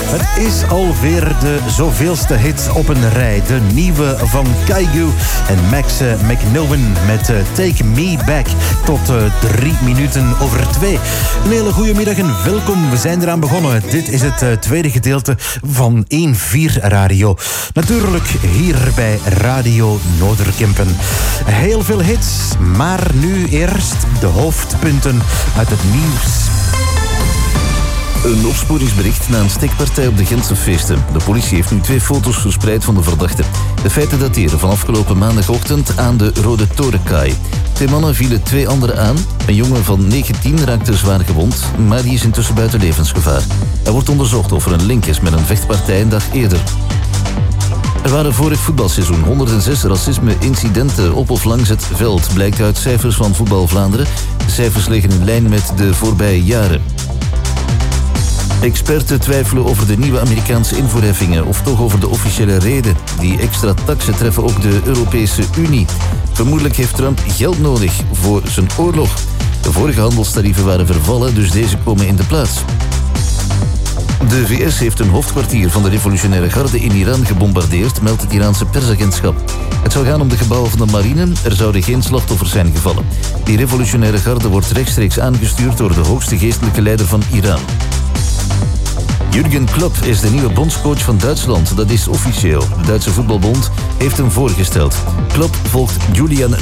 Het is alweer de zoveelste hit op een rij. De nieuwe van Kygo en Max McNowen met Take Me Back tot 3 minuten over 2. Een hele goede middag en welkom. We zijn eraan begonnen. Dit is het tweede gedeelte van 1-4 Radio. Natuurlijk hier bij Radio Noorderkempen. Heel veel hits, maar nu eerst de hoofdpunten uit het nieuws. Een opsporingsbericht na een steekpartij op de Gentse feesten. De politie heeft nu 2 foto's verspreid van de verdachte. De feiten dateren van afgelopen maandagochtend aan de Rode Torenkaai. 2 mannen vielen 2 anderen aan. Een jongen van 19 raakte zwaar gewond, maar die is intussen buiten levensgevaar. Er wordt onderzocht of er een link is met een vechtpartij een dag eerder. Er waren vorig voetbalseizoen 106 racisme-incidenten op of langs het veld, blijkt uit cijfers van Voetbal Vlaanderen. De cijfers liggen in lijn met de voorbije jaren. Experten twijfelen over de nieuwe Amerikaanse invoerheffingen of toch over de officiële reden. Die extra taxen treffen ook de Europese Unie. Vermoedelijk heeft Trump geld nodig voor zijn oorlog. De vorige handelstarieven waren vervallen, dus deze komen in de plaats. De VS heeft een hoofdkwartier van de revolutionaire garde in Iran gebombardeerd, meldt het Iraanse persagentschap. Het zou gaan om de gebouwen van de marine, er zouden geen slachtoffers zijn gevallen. Die revolutionaire garde wordt rechtstreeks aangestuurd door de hoogste geestelijke leider van Iran. Jürgen Klopp is de nieuwe bondscoach van Duitsland. Dat is officieel. De Duitse voetbalbond heeft hem voorgesteld. Klopp volgt Julian